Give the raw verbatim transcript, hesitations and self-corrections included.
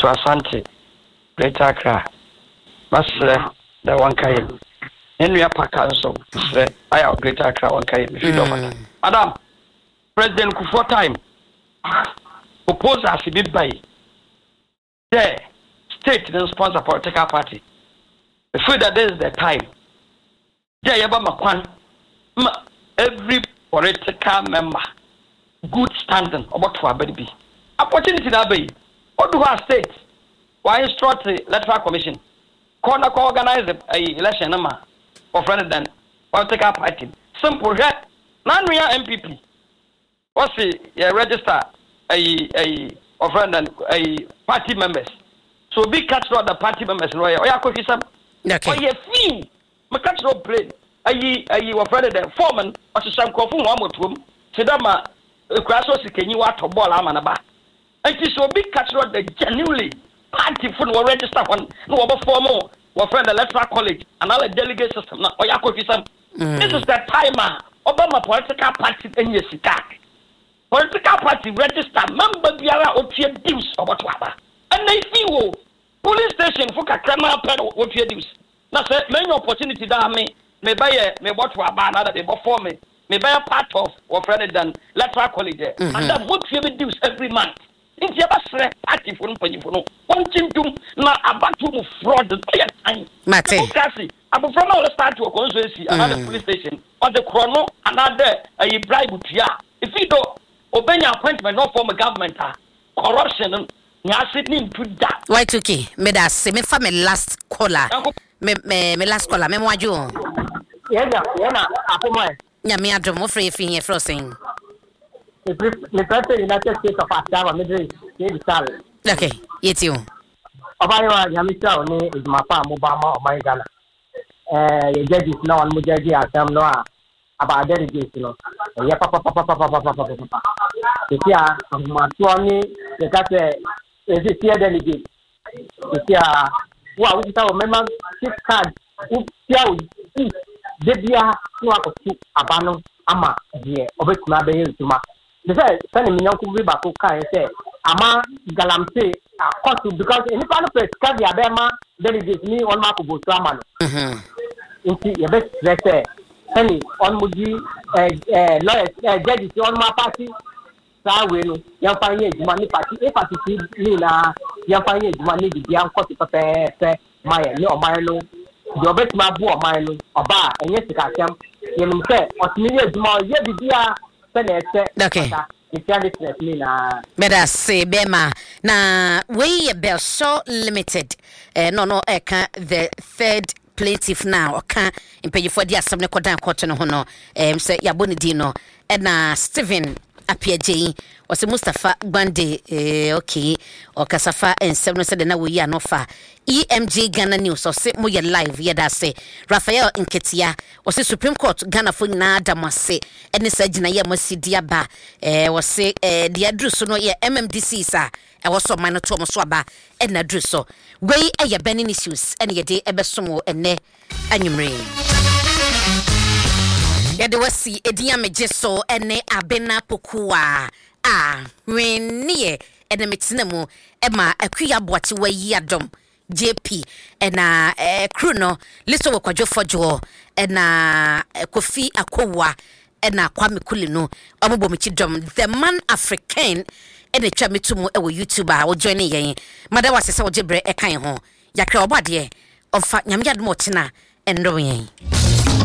to Asante, Greater Accra. Masre, the one kaye. And we are Pakanso, I have Greater Accra one kaye. Madam, President Kufuor time propose as a bit by the state then sponsor political party. We feel that this is the time. There, Yaba Makwan, every political member, good standing about to our baby. Opportunity that be. What do our state? Why instruct the electoral commission? Corner co organize a election number of president political party. Simple. None we are M P P. What's the register a a of a party members? So be catch out the party members. Royal. Oh yeah, coffee some. Okay. Oh yeah, fee. Me catch out play. Ayi ayi wa president foreman. Or some kofu mo amotum. Sedama. Kraso sikenyi wa to ball ama na ba. Enti so big catch road the genuinely party for no register one no over form or friend electoral college and all the delegate system na oya kofi sam. This is the timer Obama political party enye sika. Political party register member biara otie dues about waba. And they see wo police station for kakra pen otie dues. Na say many opportunity that me me buy me what waba na that they before me. Me buy a part of or friend than electoral college mm-hmm. and that would pay dues every month. Inti abasre party for no no one chimtum na abatu mu fraud the time mate kasi abu from all start to constituency another police station on the chrono another a bribe tia if you do obenya appointment not form a government corruption nya sitting to that why to key me da se me fa me last caller me me me last caller me mo aju yeah yeah na apoma nya me adom mo free fi here frosing the president United States of Africa Middle East okay yeti o Obayo Yamisa oni is my farm Obama or my Ghana eh ye judges now on mujaji asam no about delegates no ye papa papa papa papa papa kia ma tuani ye ka se is it here delegate kia wa we ta o member six card u kia u debia no akotu abano ama ye obetuma be yentuma the say send me nyanku bi ba ko kan say ama galamse cost because any kind of place can be abema delegate ni on ma ko bo to ama no mhm inti ye be say any on muji eh eh lawyers eh judges on ma party sa we no yan fa yen ejuma ni party e party ni na yan fa yen ejuma ni di an cost pepe pe my ni o my no the obet ma bu o my no oba enye sika kyam ye nim say otimi ye ejuma ye bibia okay. Better say Bema na we be so limited. Uh, no no eka the third plaintiff now oka impeye for the asem ne kodan court no ho no em say yaboni di no e na Stephen Apiaje wase Mustafa Gbande eh okay okasafa ensem no say na we ya no fa E M G Ghana News or say mo ye live ye da say Raphael Nketia wase Supreme Court Ghana fo na adamase ene sa gina ye masidia ba eh wase eh de adru so no ye M M D C sa e waso man to mo so aba ene adru so we eye benin issues ene ye de ebesomo ene anwumre ye de wasi edinya meje so ene abena pokua ah wennie ene metina mu e ma akuya boate wa yi adom J P ena eh crew no listo wo kwadwo fojo ena Kofi Akowa ena Kwame Kuli no ombo mi chidom the man African ena twa metumu e wo YouTuber wo join yen mada wase se wo jebre e kan ho yakra obade omfa nyamya dum otina endo yen